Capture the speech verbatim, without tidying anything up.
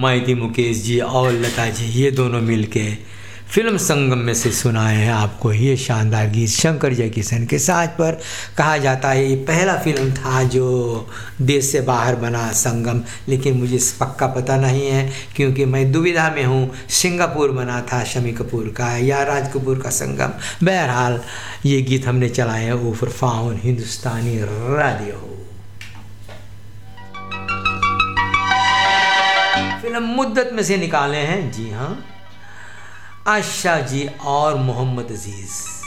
माइती मुकेश जी और लता जी ये दोनों मिलके फिल्म संगम में से सुनाए हैं आपको ये शानदार गीत शंकर जयकिशन के साज पर। कहा जाता है ये पहला फिल्म था जो देश से बाहर बना संगम, लेकिन मुझे पक्का पता नहीं है क्योंकि मैं दुविधा में हूँ, सिंगापुर बना था शम्मी कपूर का या राज कपूर का संगम। बहरहाल ये गीत हमने चलाए हैं ओवर फाउन हिंदुस्तानी रेडियो। फिल्म मुद्दत में से निकाले हैं, जी हाँ, आशा जी और मोहम्मद अजीज़।